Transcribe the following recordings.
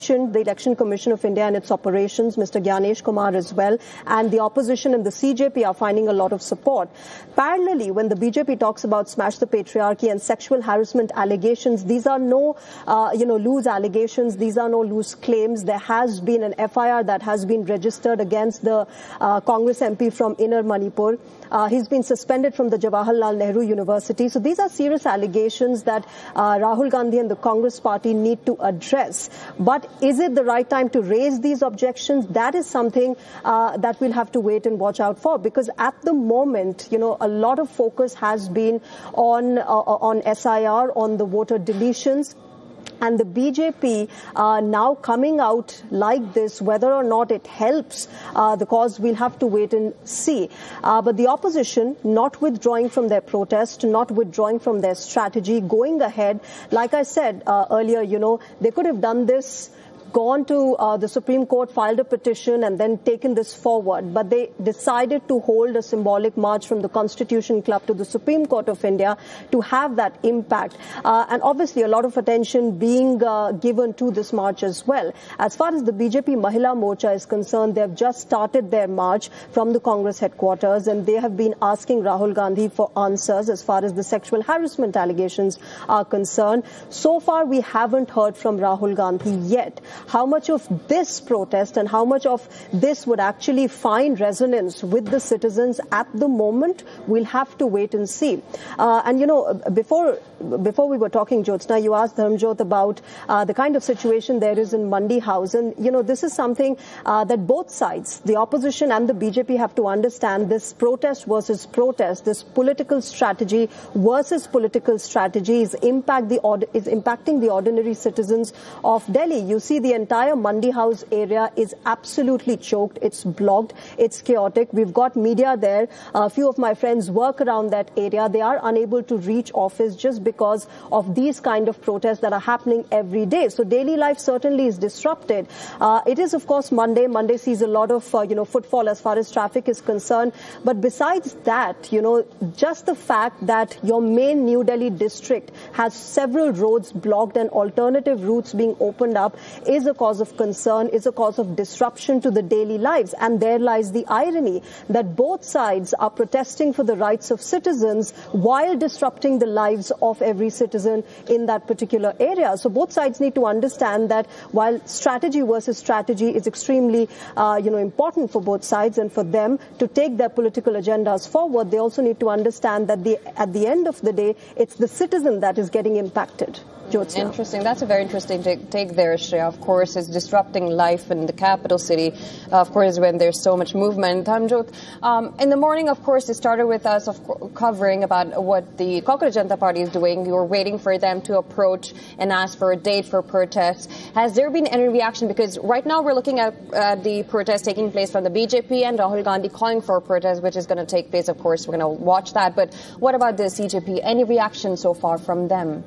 The Election Commission of India and its operations, Mr. Gyanesh Kumar as well, and the opposition and the CJP are finding a lot of support. Parallelly, when the BJP talks about smash the patriarchy and sexual harassment allegations, these are no, loose allegations. These are no loose claims. There has been an FIR that has been registered against the Congress MP from Inner Manipur. He's been suspended from the Jawaharlal Nehru University. So these are serious allegations that Rahul Gandhi and the Congress party need to address. But is it the right time to raise these objections? That is something that we'll have to wait and watch out for, because at the moment, a lot of focus has been on SIR, on the voter deletions. And the BJP now coming out like this, whether or not it helps the cause, we'll have to wait and see. But the opposition not withdrawing from their protest, not withdrawing from their strategy, going ahead. Like I said earlier, they could have done this, gone to the Supreme Court, filed a petition and then taken this forward. But they decided to hold a symbolic march from the Constitution Club to the Supreme Court of India to have that impact. And obviously a lot of attention being given to this march as well. As far as the BJP Mahila Morcha is concerned, they have just started their march from the Congress headquarters, and they have been asking Rahul Gandhi for answers as far as the sexual harassment allegations are concerned. So far, we haven't heard from Rahul Gandhi yet. How much of this protest and how much of this would actually find resonance with the citizens at the moment, we'll have to wait and see. Before we were talking, Jyotsna, you asked Dharmjot about the kind of situation there is in Mandi House. And, this is something that both sides, the opposition and the BJP, have to understand. This protest versus protest, this political strategy versus political strategy is impacting the ordinary citizens of Delhi. You see, the entire Mandi House area is absolutely choked. It's blocked. It's chaotic. We've got media there. A few of my friends work around that area. They are unable to reach office just because of these kind of protests that are happening every day. So daily life certainly is disrupted. It is, of course, Monday. Monday sees a lot of, footfall as far as traffic is concerned. But besides that, just the fact that your main New Delhi district has several roads blocked and alternative routes being opened up is a cause of concern, is a cause of disruption to the daily lives. And there lies the irony that both sides are protesting for the rights of citizens while disrupting the lives of every citizen in that particular area. So both sides need to understand that while strategy versus strategy is extremely, important for both sides and for them to take their political agendas forward, they also need to understand that at the end of the day, it's the citizen that is getting impacted. Interesting. That's a very interesting take there, Shreya. Of course, it's disrupting life in the capital city, of course, when there's so much movement. Dharmjot, in the morning, of course, it started with us covering about what the Cockroach Janata Party is doing. You were waiting for them to approach and ask for a date for protests. Has there been any reaction? Because right now we're looking at the protest taking place from the BJP and Rahul Gandhi calling for a protest, which is going to take place. Of course, we're going to watch that. But what about the CJP? Any reaction so far from them?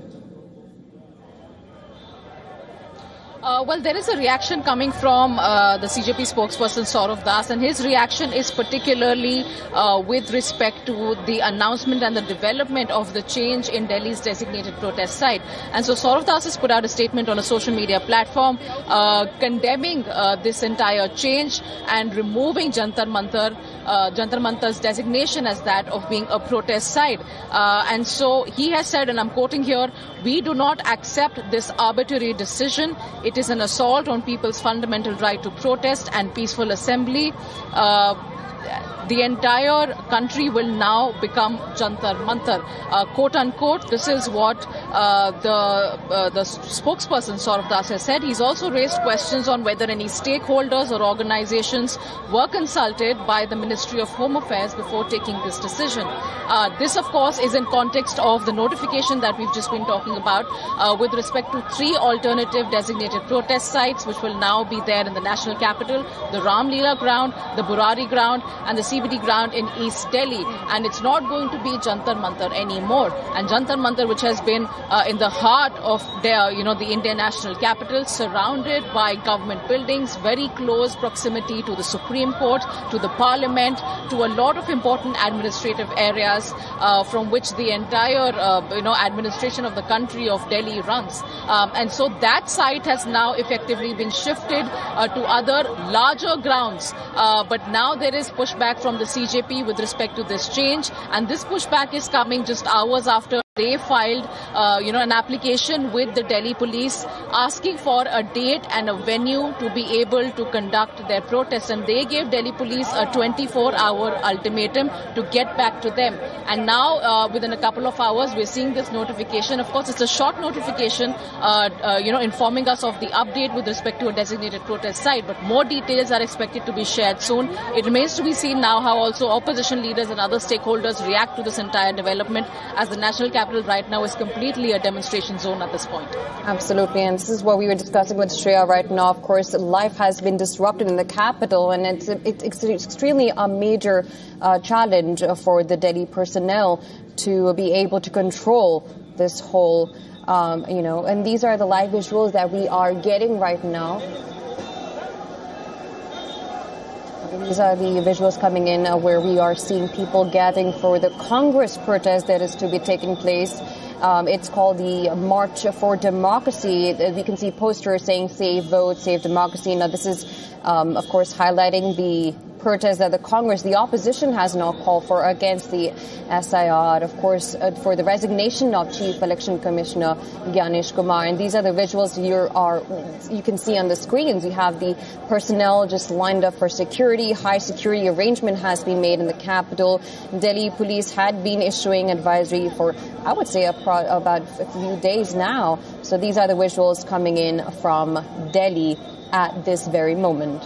Well, there is a reaction coming from the CJP spokesperson Saurav Das, and his reaction is particularly with respect to the announcement and the development of the change in Delhi's designated protest site. And so Saurav Das has put out a statement on a social media platform condemning this entire change and removing Jantar Mantar's designation as that of being a protest site. And so he has said, and I'm quoting here, "We do not accept this arbitrary decision. It is an assault on people's fundamental right to protest and peaceful assembly. The entire country will now become Jantar Mantar," quote unquote. This is what the spokesperson Saurav Das has said. He's also raised questions on whether any stakeholders or organizations were consulted by the Ministry of Home Affairs before taking this decision. This, of course, is in context of the notification that we've just been talking about with respect to 3 alternative designated protest sites, which will now be there in the national capital: the Ram Leela ground, the Burari ground, and the CBD ground in East Delhi. And it's not going to be Jantar Mantar anymore. And Jantar Mantar, which has been in the heart of the Indian national capital, surrounded by government buildings, very close proximity to the Supreme Court, to the Parliament, to a lot of important administrative areas from which the entire administration of the country of Delhi runs. And so that site has now effectively been shifted to other larger grounds. But now there is pushback from the CJP with respect to this change, and this pushback is coming just hours after they filed, an application with the Delhi police asking for a date and a venue to be able to conduct their protest. And they gave Delhi police a 24-hour ultimatum to get back to them. And now, within a couple of hours, we're seeing this notification. Of course, it's a short notification, informing us of the update with respect to a designated protest site. But more details are expected to be shared soon. It remains to be seen now how also opposition leaders and other stakeholders react to this entire development, as the national capital right now is completely a demonstration zone at this point. Absolutely, and this is what we were discussing with Shreya right now. Of course, life has been disrupted in the capital, and it's extremely a major challenge for the Delhi personnel to be able to control this whole, and these are the live visuals that we are getting right now. These are the visuals coming in where we are seeing people gathering for the Congress protest that is to be taking place. It's called the March for Democracy. We can see posters saying "Save Vote, Save Democracy." Now, this is, of course, highlighting the protest that the Congress, the opposition, has now called for against the SIR, of course, for the resignation of Chief Election Commissioner Gyanesh Kumar. And these are the visuals you can see on the screens. You have the personnel just lined up for security. High security arrangement has been made in the capital. Delhi police had been issuing advisory for, I would say, about a few days now. So these are the visuals coming in from Delhi at this very moment.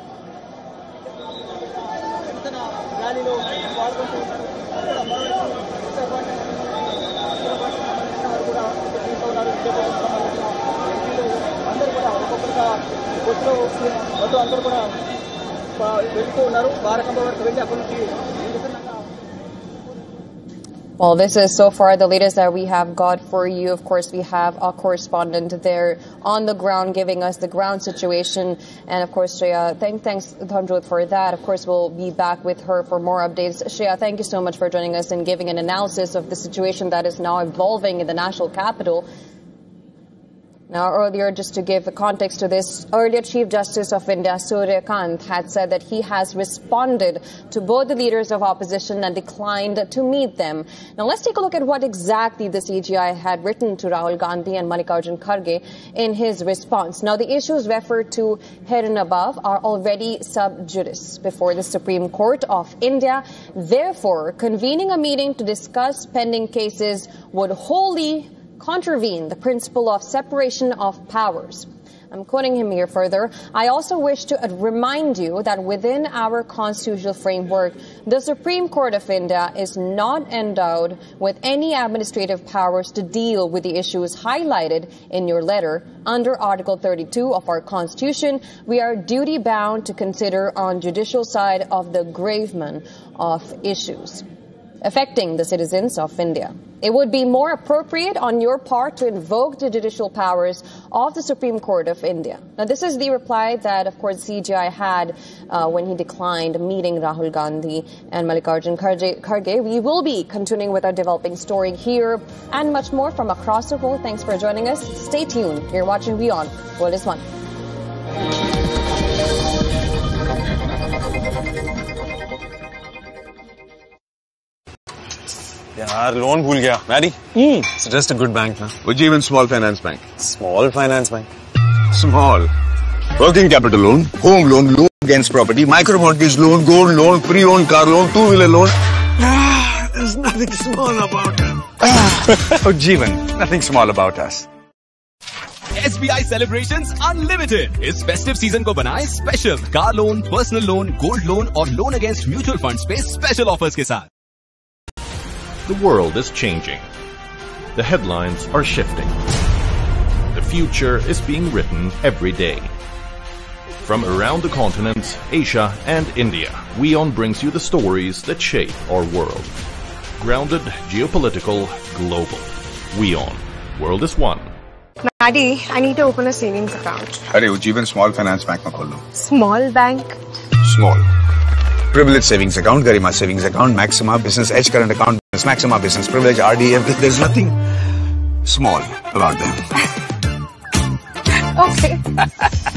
Well, this is so far the latest that we have got for you. Of course, we have our correspondent there on the ground giving us the ground situation. And of course, Shreya, thanks Dhanjot for that. Of course, we'll be back with her for more updates. Shreya, thank you so much for joining us and giving an analysis of the situation that is now evolving in the national capital. Now, earlier, just to give the context to this, earlier Chief Justice of India, Surya Kant, had said that he has responded to both the leaders of opposition and declined to meet them. Now, let's take a look at what exactly the CJI had written to Rahul Gandhi and Mallikarjun Kharge in his response. Now, the issues referred to here and above are already sub judice before the Supreme Court of India. Therefore, convening a meeting to discuss pending cases would wholly contravene the principle of separation of powers. I'm quoting him here further. I also wish to remind you that within our constitutional framework, the Supreme Court of India is not endowed with any administrative powers to deal with the issues highlighted in your letter. Under Article 32 of our Constitution, we are duty bound to consider on judicial side of the gravamen of issues affecting the citizens of India. It would be more appropriate on your part to invoke the judicial powers of the Supreme Court of India. Now, this is the reply that, of course, CJI had when he declined meeting Rahul Gandhi and Mallikarjun Kharge. We will be continuing with our developing story here and much more from across the world. Thanks for joining us. Stay tuned. You're watching Beyond World is One. यार loan भूल गया Mary suggest a good bank ना Ujjivan Small Finance Bank. Small Finance Bank. Small. Working capital loan, home loan against property, micro mortgage loan, gold loan, pre-owned car loan, two-wheeler loan. There's nothing small about us. Ujjivan, nothing small about us. SBI Celebrations Unlimited इस festive season को बनाए special car loan, personal loan, gold loan और loan against mutual funds पे special offers के साथ. The world is changing. The headlines are shifting. The future is being written every day. from around the continents, Asia and India, WION brings you the stories that shape our world. Grounded, geopolitical, global. WION. World is one. Maddie, I need to open a savings account. अरे वो जीवन small finance bank में खोल लो. Small bank? Small. Privilege savings account, Garima savings account, Maxima business edge current account, Maxima business privilege, RDF. There's nothing small about them. Okay.